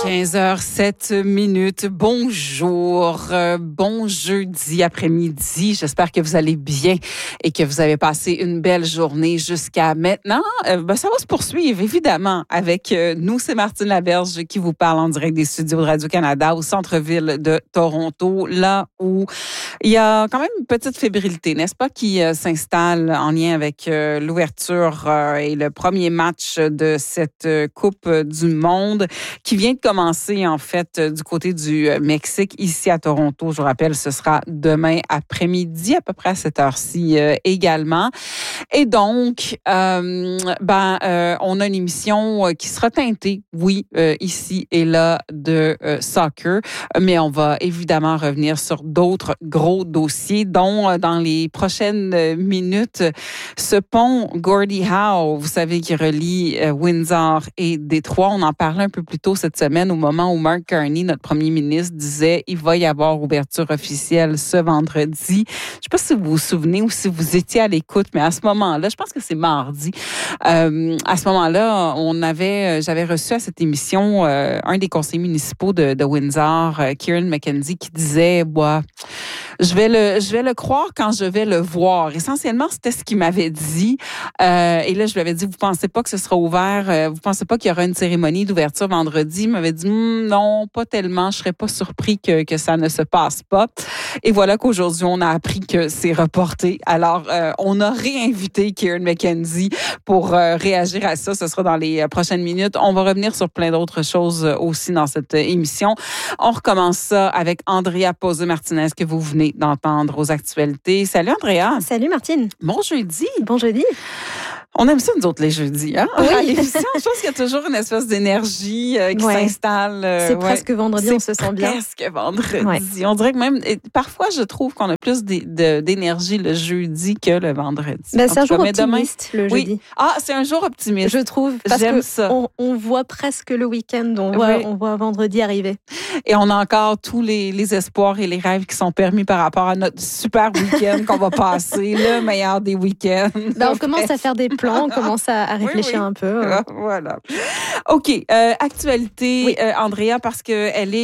15h07. Bonjour, bon jeudi après-midi. J'espère que vous allez bien et que vous avez passé une belle journée jusqu'à maintenant. Ça va se poursuivre, évidemment, avec nous. C'est Martine Laberge qui vous parle en direct des studios de Radio-Canada au centre-ville de Toronto, là où il y a quand même une petite fébrilité, n'est-ce pas, qui s'installe en lien avec l'ouverture et le premier match de cette Coupe du Monde qui vient de commencer, en fait, du côté du Mexique, ici à Toronto. Je vous rappelle, ce sera demain après-midi, à peu près à cette heure-ci également. Et donc, on a une émission qui sera teintée, oui, ici et là, de soccer, mais on va évidemment revenir sur d'autres gros dossiers, dont dans les prochaines minutes, ce pont Gordie Howe, vous savez, qui relie Windsor et Détroit. On en parlait un peu plus tôt cette semaine au moment où Mark Carney, notre premier ministre, disait il va y avoir ouverture officielle ce vendredi. Je ne sais pas si vous vous souvenez ou si vous étiez à l'écoute, mais à ce moment-là, je pense que c'est mardi, à ce moment-là, j'avais reçu à cette émission un des conseillers municipaux de Windsor, Kieran McKenzie, qui disait je vais le croire quand je vais le voir. Essentiellement, c'était ce qu'il m'avait dit. Et là, je lui avais dit, vous pensez pas que ce sera ouvert? Vous pensez pas qu'il y aura une cérémonie d'ouverture vendredi? Il m'avait dit, non, pas tellement. Je serais pas surpris que ça ne se passe pas. Et voilà qu'aujourd'hui, on a appris que c'est reporté. Alors, on a réinvité Kieran McKenzie pour réagir à ça. Ce sera dans les prochaines minutes. On va revenir sur plein d'autres choses aussi dans cette émission. On recommence ça avec Andrea Pose-Martinez que vous venez d'entendre aux actualités. Salut Andrea. Salut Martine. Bon jeudi. Bon jeudi. On aime ça, nous autres, les jeudis. Hein? Oui. À l'émission, je pense qu'il y a toujours une espèce d'énergie qui s'installe. C'est presque vendredi, on se sent bien. C'est presque vendredi. On dirait que même, parfois, je trouve qu'on a plus d'énergie le jeudi que le vendredi. C'est un jour optimiste, le jeudi. Oui. Ah, c'est un jour optimiste. Je trouve, parce J'aime que ça. On voit presque le week-end, on voit vendredi arriver. Et on a encore tous les espoirs et les rêves qui sont permis par rapport à notre super week-end qu'on va passer, le meilleur des week-ends. On commence à faire des plans, on commence à réfléchir un peu. Voilà. OK. Actualité, Andrea, parce que elle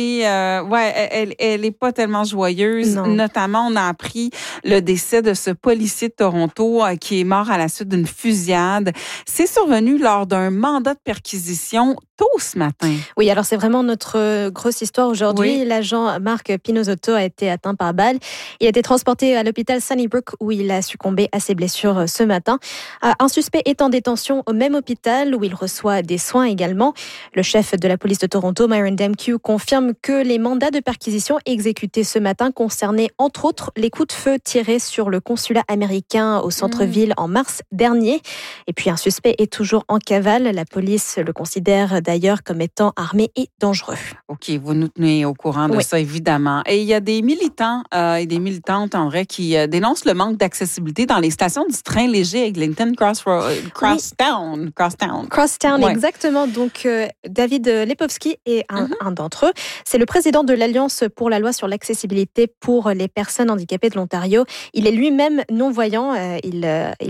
est pas tellement joyeuse. Non. Notamment, on a appris le décès de ce policier de Toronto qui est mort à la suite d'une fusillade. C'est survenu lors d'un mandat de perquisition tôt ce matin. Oui, alors c'est vraiment notre grosse histoire aujourd'hui. Oui. L'agent Marc Pinozotto a été atteint par balle. Il a été transporté à l'hôpital Sunnybrook où il a succombé à ses blessures ce matin. Un suspect est en détention au même hôpital où il reçoit des soins également. Le chef de la police de Toronto, Myron Demkiw, confirme que les mandats de perquisition exécutés ce matin concernaient entre autres les coups de feu tirés sur le consulat américain au centre-ville en mars dernier. Et puis un suspect est toujours en cavale. La police le considère d'ailleurs comme étant armé et dangereux. OK, vous nous tenez au courant de ça, évidemment. Et il y a des militants et des militantes, en vrai, qui dénoncent le manque d'accessibilité dans les stations du train léger Eglinton Crosstown, ouais. Exactement. Donc, David Lepofsky est un d'entre eux. C'est le président de l'Alliance pour la loi sur l'accessibilité pour les personnes handicapées de l'Ontario. Il est lui-même non-voyant. Il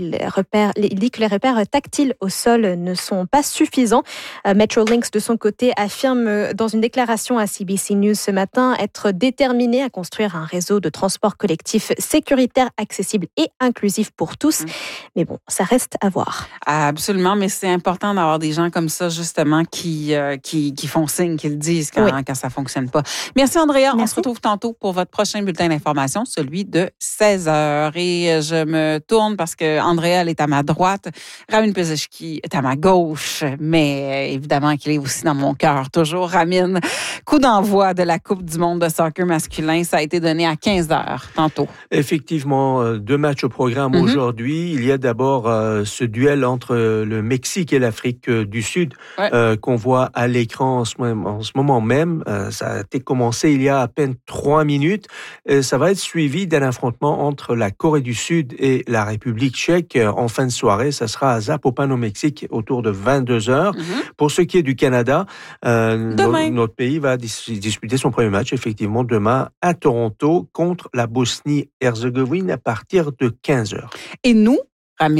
dit que les repères tactiles au sol ne sont pas suffisants. Metrolinx, de son côté, affirme dans une déclaration à CBC News ce matin être déterminé à construire un réseau de transport collectif sécuritaire, accessible et inclusif pour tous. Mais bon, ça reste à voir. Absolument, mais c'est important d'avoir des gens comme ça, justement, qui font signe, qui le disent quand ça fonctionne pas. Merci, Andrea. Merci. On se retrouve tantôt pour votre prochain bulletin d'information, celui de 16h. Et je me tourne parce que Andrea, elle est à ma droite. Ramin Pezeshki est à ma gauche, mais évidemment qu'il est aussi dans mon cœur. Toujours, Ramin. Coup d'envoi de la Coupe du monde de soccer masculin. Ça a été donné à 15h tantôt. Effectivement, 2 matchs au programme aujourd'hui. Il y a d'abord ce duel entre le Mexique et l'Afrique du Sud qu'on voit à l'écran en ce moment même. Ça a été commencé il y a à peine 3 minutes. Ça va être suivi d'un affrontement entre la Corée du Sud et la République tchèque en fin de soirée. Ça sera à Zapopan au Mexique autour de 22h. Pour ce qui est du Canada, notre pays va disputer son premier match effectivement demain à Toronto contre la Bosnie-Herzégovine à partir de 15h. Et nous, Ramin,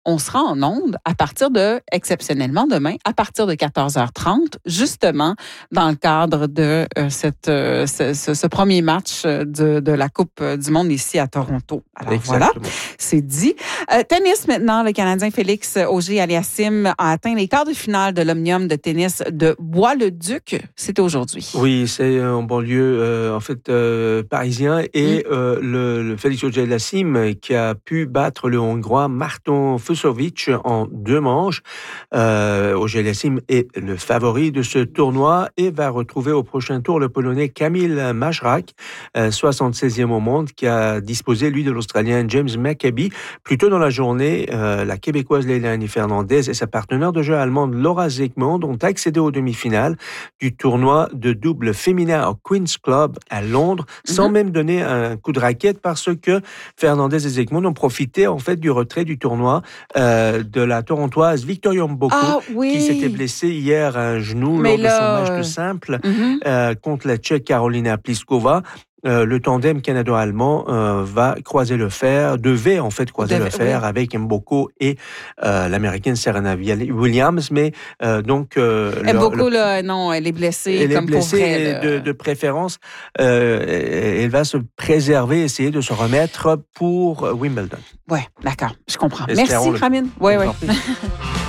on sera en onde à partir de, exceptionnellement demain, à partir de 14h30, justement dans le cadre de ce premier match de la Coupe du monde ici à Toronto. Alors voilà, c'est dit. Tennis maintenant, le Canadien Félix Auger-Aliassime a atteint les quarts de finale de l'Omnium de tennis de Bois-le-Duc. C'était aujourd'hui. Oui, c'est un banlieue parisien et le Félix Auger-Aliassime qui a pu battre le Hongrois Marton Fucsovics en 2 manches. Auger-Aliassime est le favori de ce tournoi et va retrouver au prochain tour le Polonais Kamil Majrak, 76e au monde, qui a disposé, lui, de l'Australien James McCabe. Plus tôt dans la journée, la Québécoise Leilani Fernandez et sa partenaire de jeu allemande Laura Siegemund ont accédé aux demi-finales du tournoi de double féminin au Queen's Club à Londres, sans même donner un coup de raquette, parce que Fernandez et Siegemund ont profité en fait du retrait du tournoi de la Torontoise Victoria Mboko, qui s'était blessée hier à un genou lors de son match de simple contre la Tchèque Karolina Pliskova. Le tandem canado-allemand devait en fait croiser le fer avec Mboko et l'américaine Serena Williams, mais Mboko, non, elle est blessée. Elle est blessée de préférence. Elle va se préserver, essayer de se remettre pour Wimbledon. Oui, d'accord, je comprends. Merci, Ramine. Oui.